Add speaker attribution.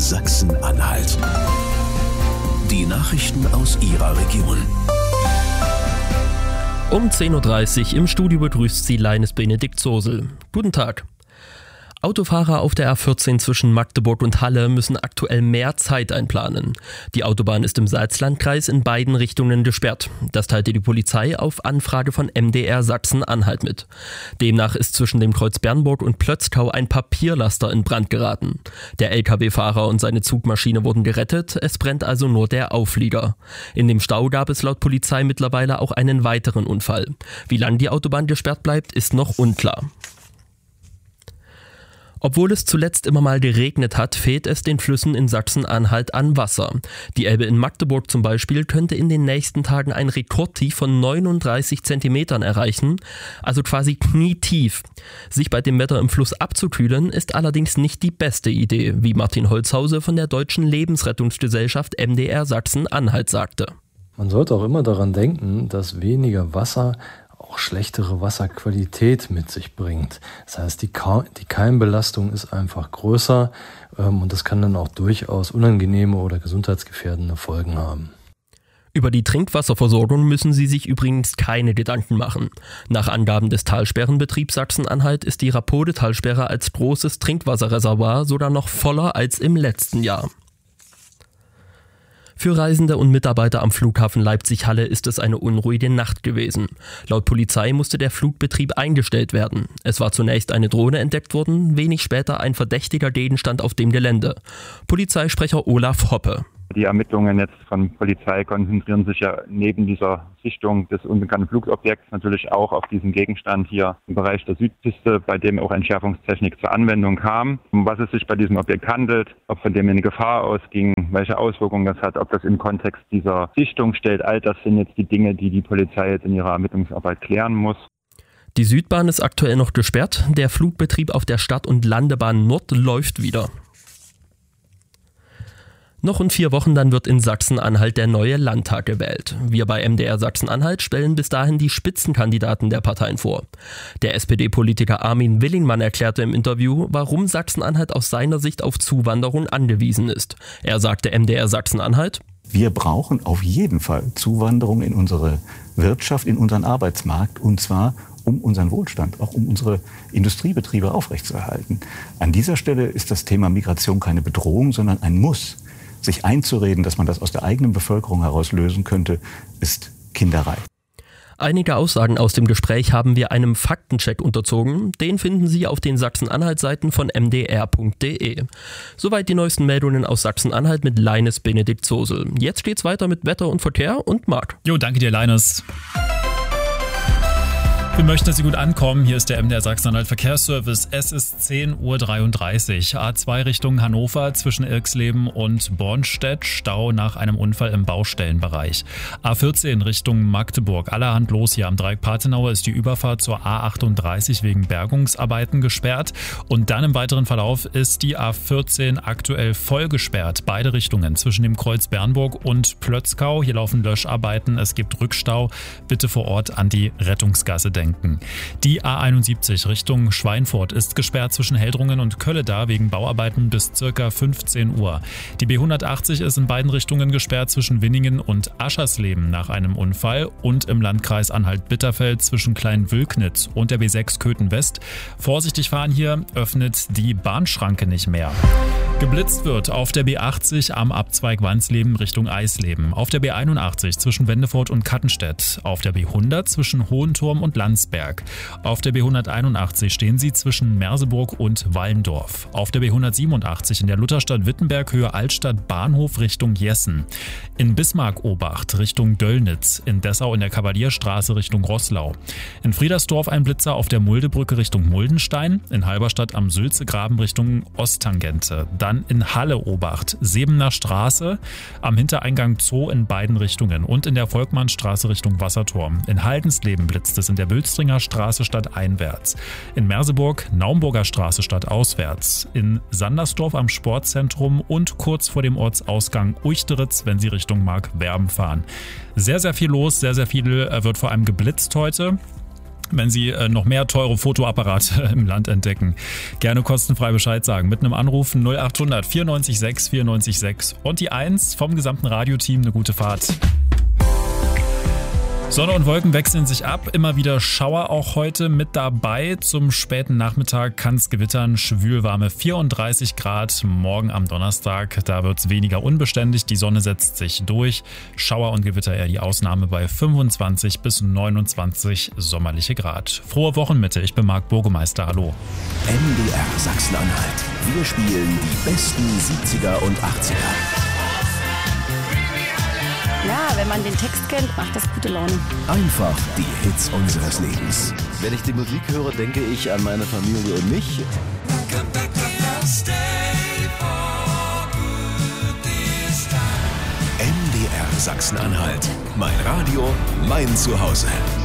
Speaker 1: Sachsen-Anhalt. Die Nachrichten aus Ihrer Region.
Speaker 2: Um 10.30 Uhr im Studio begrüßt Sie Leines Benedikt Sosel. Guten Tag. Autofahrer auf der A14 zwischen Magdeburg und Halle müssen aktuell mehr Zeit einplanen. Die Autobahn ist im Salzlandkreis in beiden Richtungen gesperrt. Das teilte die Polizei auf Anfrage von MDR Sachsen-Anhalt mit. Demnach ist zwischen dem Kreuz Bernburg und Plötzkau ein Papierlaster in Brand geraten. Der LKW-Fahrer und seine Zugmaschine wurden gerettet, es brennt also nur der Auflieger. In dem Stau gab es laut Polizei mittlerweile auch einen weiteren Unfall. Wie lange die Autobahn gesperrt bleibt, ist noch unklar. Obwohl es zuletzt immer mal geregnet hat, fehlt es den Flüssen in Sachsen-Anhalt an Wasser. Die Elbe in Magdeburg zum Beispiel könnte in den nächsten Tagen ein Rekordtief von 39 Zentimetern erreichen, also quasi knietief. Sich bei dem Wetter im Fluss abzukühlen, ist allerdings nicht die beste Idee, wie Martin Holzhause von der Deutschen Lebensrettungsgesellschaft MDR Sachsen-Anhalt sagte.
Speaker 3: Man sollte auch immer daran denken, dass weniger Wasser auch schlechtere Wasserqualität mit sich bringt. Das heißt, die Keimbelastung ist einfach größer und das kann dann auch durchaus unangenehme oder gesundheitsgefährdende Folgen haben.
Speaker 2: Über die Trinkwasserversorgung müssen Sie sich übrigens keine Gedanken machen. Nach Angaben des Talsperrenbetriebs Sachsen-Anhalt ist die Rapode-Talsperre als großes Trinkwasserreservoir sogar noch voller als im letzten Jahr. Für Reisende und Mitarbeiter am Flughafen Leipzig-Halle ist es eine unruhige Nacht gewesen. Laut Polizei musste der Flugbetrieb eingestellt werden. Es war zunächst eine Drohne entdeckt worden, wenig später ein verdächtiger Gegenstand auf dem Gelände. Polizeisprecher Olaf Hoppe.
Speaker 4: Die Ermittlungen jetzt von Polizei konzentrieren sich ja neben dieser Sichtung des unbekannten Flugobjekts natürlich auch auf diesen Gegenstand hier im Bereich der Südpiste, bei dem auch Entschärfungstechnik zur Anwendung kam. Um was es sich bei diesem Objekt handelt, ob von dem eine Gefahr ausging, welche Auswirkungen das hat, ob das im Kontext dieser Sichtung steht, all das sind jetzt die Dinge, die die Polizei jetzt in ihrer Ermittlungsarbeit klären muss.
Speaker 2: Die Südbahn ist aktuell noch gesperrt, der Flugbetrieb auf der Stadt- und Landebahn Nord läuft wieder. Noch in 4 Wochen dann wird in Sachsen-Anhalt der neue Landtag gewählt. Wir bei MDR Sachsen-Anhalt stellen bis dahin die Spitzenkandidaten der Parteien vor. Der SPD-Politiker Armin Willingmann erklärte im Interview, warum Sachsen-Anhalt aus seiner Sicht auf Zuwanderung angewiesen ist. Er sagte MDR Sachsen-Anhalt:
Speaker 5: Wir brauchen auf jeden Fall Zuwanderung in unsere Wirtschaft, in unseren Arbeitsmarkt, und zwar um unseren Wohlstand, auch um unsere Industriebetriebe aufrechtzuerhalten. An dieser Stelle ist das Thema Migration keine Bedrohung, sondern ein Muss. Sich einzureden, dass man das aus der eigenen Bevölkerung heraus lösen könnte, ist Kinderei.
Speaker 2: Einige Aussagen aus dem Gespräch haben wir einem Faktencheck unterzogen. Den finden Sie auf den Sachsen-Anhalt-Seiten von mdr.de. Soweit die neuesten Meldungen aus Sachsen-Anhalt mit Leines Benedikt Sosel. Jetzt geht's weiter mit Wetter und Verkehr und Marc.
Speaker 6: Jo, danke dir, Leines. Wir möchten, dass Sie gut ankommen. Hier ist der MDR Sachsen-Anhalt Verkehrsservice. Es ist 10.33 Uhr. A2 Richtung Hannover zwischen Irxleben und Bornstedt. Stau nach einem Unfall im Baustellenbereich. A14 Richtung Magdeburg. Allerhand los hier am Dreieck Pathenauer ist die Überfahrt zur A38 wegen Bergungsarbeiten gesperrt. Und dann im weiteren Verlauf ist die A14 aktuell voll gesperrt. Beide Richtungen zwischen dem Kreuz Bernburg und Plötzkau. Hier laufen Löscharbeiten. Es gibt Rückstau. Bitte vor Ort an die Rettungsgasse denken. Die A71 Richtung Schweinfurt ist gesperrt zwischen Heldrungen und Kölleda wegen Bauarbeiten bis ca. 15 Uhr. Die B180 ist in beiden Richtungen gesperrt zwischen Winningen und Aschersleben nach einem Unfall und im Landkreis Anhalt-Bitterfeld zwischen Kleinwülknitz und der B6 Köthen West. Vorsichtig fahren hier, öffnet die Bahnschranke nicht mehr. Geblitzt wird auf der B80 am Abzweig Wansleben Richtung Eisleben, auf der B81 zwischen Wendefurt und Kattenstedt, auf der B100 zwischen Hohenturm und Landsberg, auf der B181 stehen Sie zwischen Merseburg und Wallendorf, auf der B187 in der Lutherstadt Wittenberg Höhe Altstadt Bahnhof Richtung Jessen, in Bismarck-Obacht Richtung Döllnitz, in Dessau in der Kavalierstraße Richtung Roßlau, in Friedersdorf ein Blitzer auf der Muldebrücke Richtung Muldenstein, in Halberstadt am Sülzegraben Richtung Osttangente, dann in Halle-Obacht, Sebener Straße, am Hintereingang Zoo in beiden Richtungen und in der Volkmannstraße Richtung Wasserturm. In Haldensleben blitzt es in der Wülstringer Straße stadteinwärts. In Merseburg Naumburger Straße stadtauswärts. In Sandersdorf am Sportzentrum und kurz vor dem Ortsausgang Uichteritz, wenn Sie Richtung Markwerben fahren. Sehr, sehr viel los, sehr, sehr viel wird vor allem geblitzt heute. wenn Sie noch mehr teure Fotoapparate im Land entdecken. Gerne kostenfrei Bescheid sagen. Mit einem Anruf 0800 94 6 94 6 und die 1 vom gesamten Radioteam. Eine gute Fahrt. Sonne und Wolken wechseln sich ab, immer wieder Schauer auch heute mit dabei. Zum späten Nachmittag kann es gewittern, schwülwarme 34 Grad. Morgen am Donnerstag, da wird es weniger unbeständig, die Sonne setzt sich durch. Schauer und Gewitter eher die Ausnahme bei 25 bis 29 sommerliche Grad. Frohe Wochenmitte, ich bin Marc Burgemeister, hallo.
Speaker 1: MDR Sachsen-Anhalt. Wir spielen die besten 70er und 80er.
Speaker 7: Ja, wenn man den Text kennt, macht das gute Laune.
Speaker 1: Einfach die Hits unseres Lebens.
Speaker 8: Wenn ich die Musik höre, denke ich an meine Familie und mich.
Speaker 1: MDR Sachsen-Anhalt. Mein Radio, mein Zuhause.